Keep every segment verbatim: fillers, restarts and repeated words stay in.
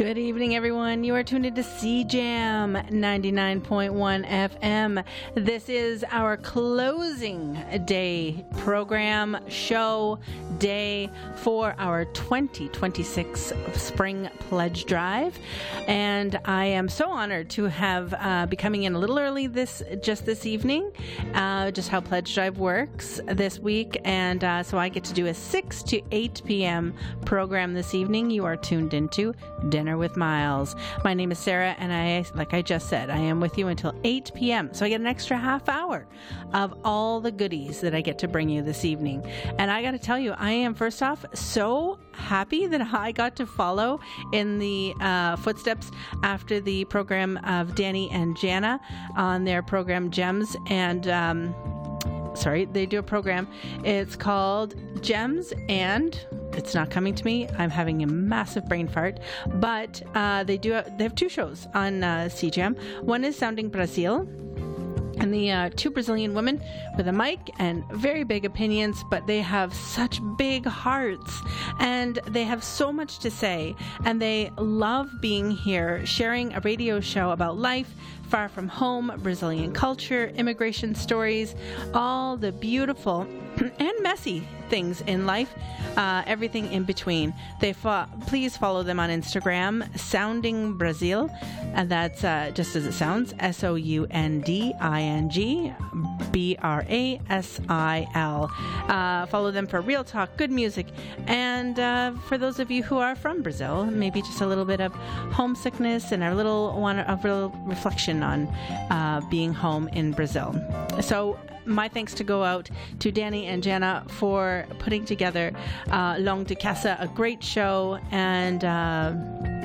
Good evening, everyone. You are tuned into C Jam ninety-nine point one F M. This is our closing day program, show day for our twenty twenty-six Spring Pledge Drive. And I am so honored to have uh, be coming in a little early this just this evening, uh, just how Pledge Drive works this week. And uh, so I get to do a six to eight p.m. program this evening. You are tuned into Dinner with Miles. My name is Sarah, and I, like I just said, I am with you until eight p.m. So I get an extra half hour of all the goodies that I get to bring you this evening. And I got to tell you, I am first off so happy that I got to follow in the uh, footsteps after the program of Danny and Jana on their program Gems. And um, sorry, they do a program. It's called Gems and... It's not coming to me. I'm having a massive brain fart. But uh, they do. They have two shows on uh, C J A M. One is Sounding Brazil, and the uh, two Brazilian women with a mic and very big opinions, but they have such big hearts and they have so much to say, and they love being here, sharing a radio show about life, far from home, Brazilian culture, immigration stories, all the beautiful and messy things in life, uh, everything in between. They fo- please follow them on Instagram, Sounding Brazil, and that's uh, just as it sounds, S O U N D I N G B R A S I L. Uh, follow them for real talk, good music, and uh, for those of you who are from Brazil, maybe just a little bit of homesickness and a little one, a little reflection on uh, being home in Brazil. So my thanks to go out to Danny and Jana for putting together uh, Long de Casa, a great show, and uh,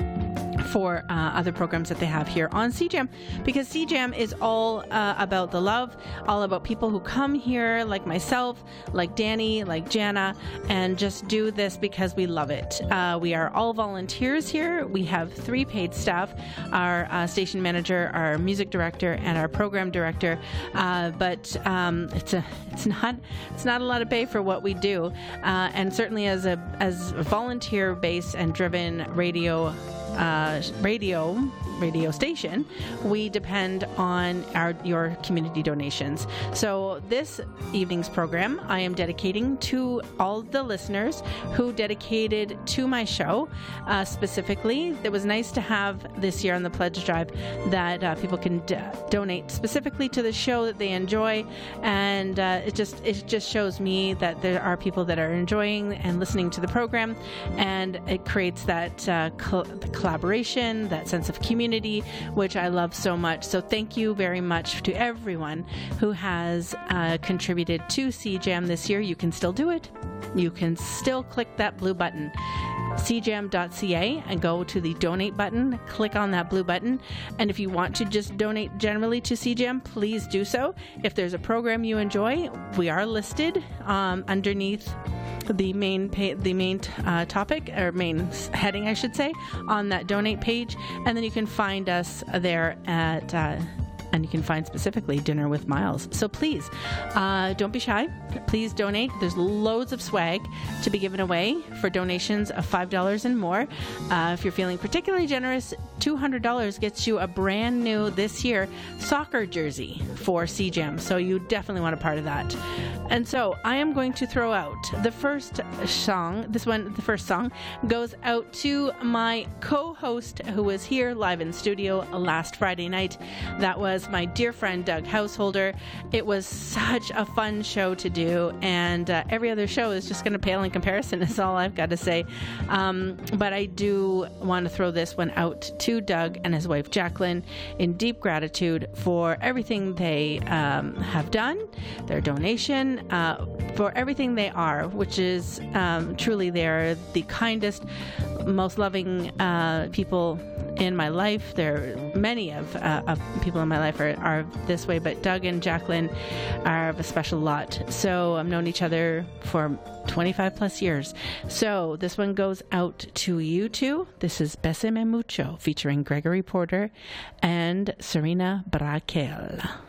for uh, other programs that they have here on C J A M, because C J A M is all uh, about the love, all about people who come here like myself, like Danny, like Jana, and just do this because we love it. Uh, we are all volunteers here. We have three paid staff, our uh, station manager, our music director, and our program director, uh, but um, it's a it's not it's not a lot of pay for what we do, uh, and certainly as a as a volunteer based and driven radio Uh, radio radio station, we depend on our your community donations. So this evening's program I am dedicating to all the listeners who dedicated to my show. Uh, specifically, it was nice to have this year on the Pledge Drive that uh, people can d- donate specifically to the show that they enjoy, and uh, it just it just shows me that there are people that are enjoying and listening to the program, and it creates that uh, cl- collaboration, that sense of community, which I love so much. So thank you very much to everyone who has uh, contributed to C J A M this year. You can still do it. You can still click that blue button, c j a m dot c a, and go to the donate button, click on that blue button. And if you want to just donate generally to C J A M, please do so. If there's a program you enjoy, we are listed um, underneath the main pa- the main uh, topic, or main heading, I should say, on that donate page, and then you can find us there at uh, and you can find specifically Dinner with Miles. So please, uh, don't be shy. Please donate. There's loads of swag to be given away for donations of five dollars and more. Uh, if you're feeling particularly generous, two hundred dollars gets you a brand new, this year, soccer jersey for C J A M. So you definitely want a part of that. And so I am going to throw out the first song. This one, the first song, goes out to my co-host who was here live in studio last Friday night. That was my dear friend Doug Householder. It was such a fun show to do, and uh, every other show is just going to pale in comparison, is all I've got to say. Um, but I do want to throw this one out to Doug and his wife Jacqueline in deep gratitude for everything they um, have done, their donation, uh, for everything they are, which is um, truly they're the kindest, most loving uh, people in my life. There are many of, uh, of people in my life are, are this way, but Doug and Jacqueline are of a special lot. So I've known each other for twenty-five plus years. So this one goes out to you two. This is Bésame Mucho featuring Gregory Porter and Serena Braquel.